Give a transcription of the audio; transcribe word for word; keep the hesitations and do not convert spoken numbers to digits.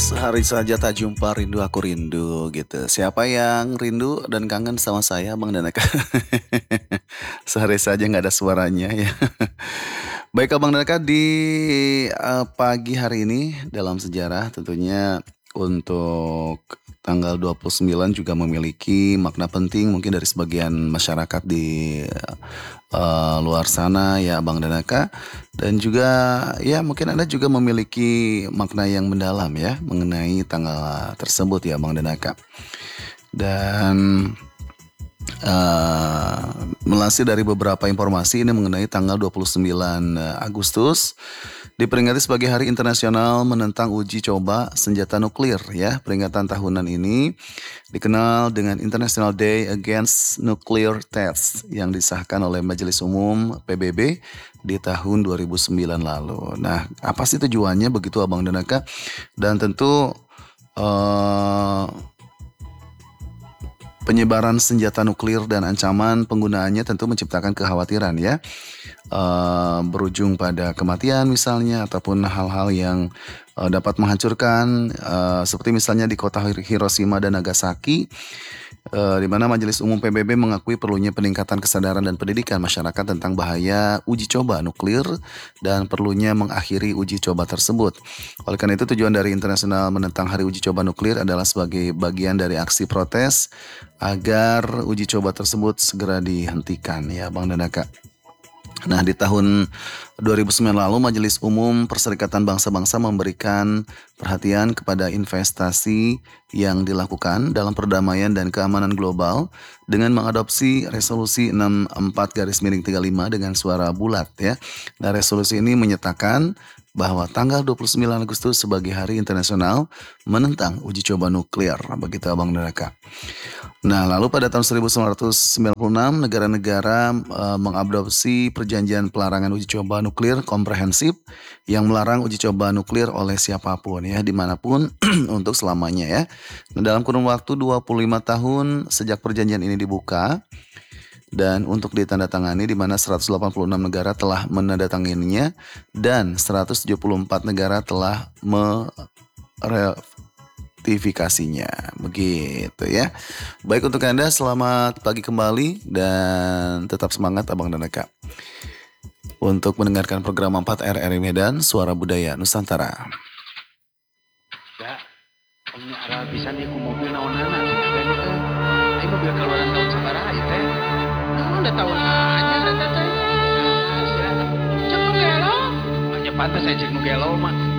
Sehari saja tak jumpa, rindu aku rindu gitu. Siapa yang rindu dan kangen sama saya, Bang Danaka? Sehari saja nggak ada suaranya ya. Baik Abang Danaka, di eh, pagi hari ini dalam sejarah tentunya untuk tanggal dua puluh sembilan juga memiliki makna penting mungkin dari sebagian masyarakat di eh, luar sana ya Bang Danaka. Dan juga ya mungkin Anda juga memiliki makna yang mendalam ya mengenai tanggal tersebut ya Bang Danaka. Dan eh, melansir dari beberapa informasi ini mengenai tanggal dua puluh sembilan Agustus diperingati sebagai Hari Internasional Menentang Uji Coba Senjata Nuklir ya. Peringatan tahunan ini dikenal dengan International Day Against Nuclear Tests yang disahkan oleh Majelis Umum P B B di tahun dua ribu sembilan lalu. Nah, apa sih tujuannya begitu Abang Danaka? Dan tentu eh, penyebaran senjata nuklir dan ancaman penggunaannya tentu menciptakan kekhawatiran ya. Eh, berujung pada kematian misalnya ataupun hal-hal yang eh, dapat menghancurkan eh, seperti misalnya di kota Hiroshima dan Nagasaki eh, di mana Majelis Umum P B B mengakui perlunya peningkatan kesadaran dan pendidikan masyarakat tentang bahaya uji coba nuklir dan perlunya mengakhiri uji coba tersebut. Oleh karena itu tujuan dari Internasional Menentang Hari Uji Coba Nuklir adalah sebagai bagian dari aksi protes agar uji coba tersebut segera dihentikan ya Bang Danaka. Nah, di tahun dua ribu sembilan lalu Majelis Umum Perserikatan Bangsa-Bangsa memberikan perhatian kepada investasi yang dilakukan dalam perdamaian dan keamanan global dengan mengadopsi resolusi enam puluh empat garis miring tiga puluh lima dengan suara bulat ya. Nah, resolusi ini menyatakan bahwa tanggal dua puluh sembilan Agustus sebagai Hari Internasional Menentang Uji Coba Nuklir. Begitu Abang Neraka. Nah, lalu pada tahun seribu sembilan ratus sembilan puluh enam negara-negara eh, mengadopsi perjanjian pelarangan uji coba nuklir komprehensif yang melarang uji coba nuklir oleh siapapun ya dimanapun untuk selamanya ya. Nah, dalam kurun waktu dua puluh lima tahun sejak perjanjian ini dibuka dan untuk ditandatangani di mana seratus delapan puluh enam negara telah menandatanganinya dan seratus tujuh puluh empat negara telah meratifikasinya. Begitu ya. Baik untuk Anda, selamat pagi kembali dan tetap semangat Abang dan Eka untuk mendengarkan program empat R R I Medan Suara Budaya Nusantara. Ya, ini arah bisa nih ku mobil naon-naon ini mobil keluaran tahun sabaraha ieu teh. Naon da tahun anyar eta teh. Cek nu gelo. Nya pantes saya cek nu gelo mah.